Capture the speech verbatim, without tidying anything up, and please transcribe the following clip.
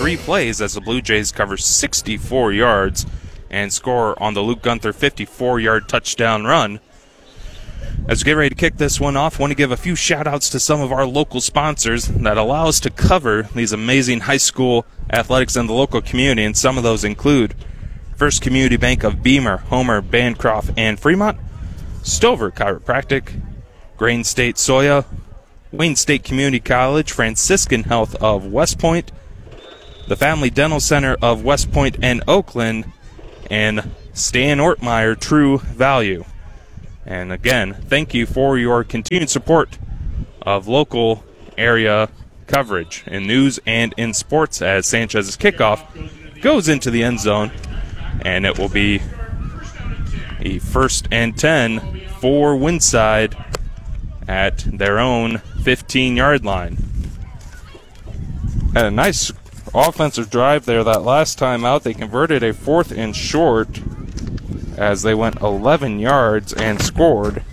three plays as the Blue Jays cover sixty-four yards and score on the Luke Gunther fifty-four-yard touchdown run. As we get ready to kick this one off, I want to give a few shout-outs to some of our local sponsors that allow us to cover these amazing high school athletics in the local community, and some of those include First Community Bank of Beamer, Homer, Bancroft, and Fremont, Stover Chiropractic, Grain State Soya, Wayne State Community College, Franciscan Health of West Point, the Family Dental Center of West Point and Oakland, and Stan Ortmeyer True Value. And again, thank you for your continued support of local area coverage in news and in sports as Sanchez's kickoff goes into the end zone, and it will be a first and ten for Winside at their own fifteen-yard line. And a nice offensive drive there that last time out. They converted a fourth and short as they went eleven yards and scored.